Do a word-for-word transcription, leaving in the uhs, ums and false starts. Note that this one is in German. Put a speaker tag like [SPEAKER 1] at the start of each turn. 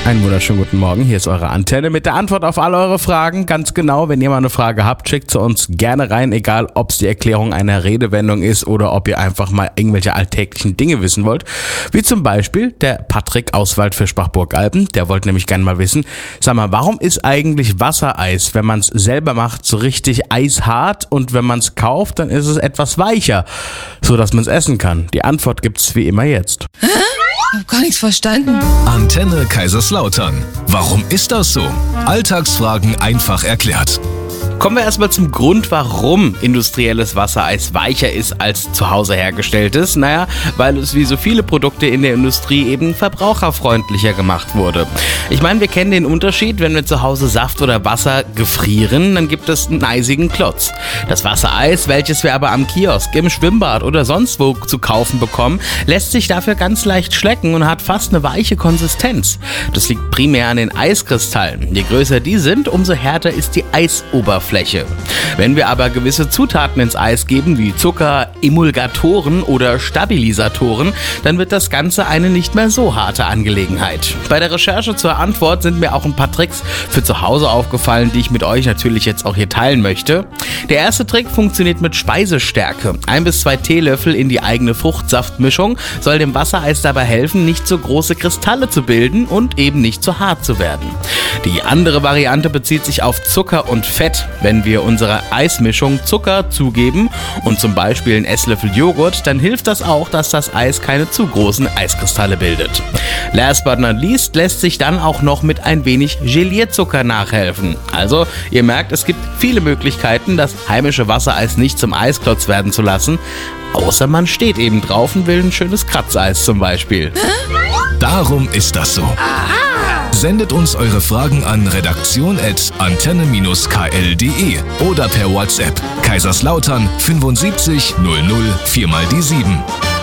[SPEAKER 1] Einen wunderschönen guten Morgen, hier ist eure Antenne mit der Antwort auf all eure Fragen. Ganz genau, wenn ihr mal eine Frage habt, schickt sie uns gerne rein, egal ob es die Erklärung einer Redewendung ist oder ob ihr einfach mal irgendwelche alltäglichen Dinge wissen wollt. Wie zum Beispiel der Patrick aus Waldfischbach-Burgalben, der wollte nämlich gerne mal wissen, sag mal, warum ist eigentlich Wassereis, wenn man es selber macht, so richtig eishart und wenn man es kauft, dann ist es etwas weicher, so dass man es essen kann? Die Antwort gibt's wie immer jetzt.
[SPEAKER 2] Hä? Ich hab gar nichts verstanden.
[SPEAKER 3] Antenne Kaiserslautern. Warum ist das so? Alltagsfragen einfach erklärt.
[SPEAKER 1] Kommen wir erstmal zum Grund, warum industrielles Wassereis weicher ist als zu Hause hergestelltes. Naja, weil es wie so viele Produkte in der Industrie eben verbraucherfreundlicher gemacht wurde. Ich meine, wir kennen den Unterschied, wenn wir zu Hause Saft oder Wasser gefrieren, dann gibt es einen eisigen Klotz. Das Wassereis, welches wir aber am Kiosk, im Schwimmbad oder sonst wo zu kaufen bekommen, lässt sich dafür ganz leicht schlecken und hat fast eine weiche Konsistenz. Das liegt primär an den Eiskristallen. Je größer die sind, umso härter ist die Eisoberfläche. Wenn wir aber gewisse Zutaten ins Eis geben, wie Zucker, Emulgatoren oder Stabilisatoren, dann wird das Ganze eine nicht mehr so harte Angelegenheit. Bei der Recherche zur Antwort sind mir auch ein paar Tricks für zu Hause aufgefallen, die ich mit euch natürlich jetzt auch hier teilen möchte. Der erste Trick funktioniert mit Speisestärke. Ein bis zwei Teelöffel in die eigene Fruchtsaftmischung soll dem Wassereis dabei helfen, nicht so große Kristalle zu bilden und eben nicht so hart zu werden. Die andere Variante bezieht sich auf Zucker und Fett. Wenn wir unserer Eismischung Zucker zugeben und zum Beispiel einen Esslöffel Joghurt, dann hilft das auch, dass das Eis keine zu großen Eiskristalle bildet. Last but not least lässt sich dann auch noch mit ein wenig Gelierzucker nachhelfen. Also, ihr merkt, es gibt viele Möglichkeiten, das heimische Wassereis nicht zum Eisklotz werden zu lassen, außer man steht eben drauf und will ein schönes Kratzeis zum Beispiel.
[SPEAKER 3] Darum ist das so. Sendet uns eure Fragen an redaktion at antenne Bindestrich k l punkt d e oder per WhatsApp Kaiserslautern fünfundsiebzig null null vier mal die sieben.